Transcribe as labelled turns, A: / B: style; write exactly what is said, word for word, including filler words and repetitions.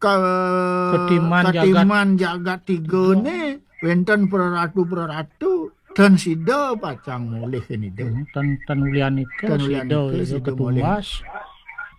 A: ke
B: Ketiman
A: ketiman jagat tiga ne wenten peratu-peratu dan sida pacang mulih ini deh.
B: Tan tan ulian itu
A: Tan ulian
B: sido
A: itu
B: itu
A: sida mulih.
B: ketumbas.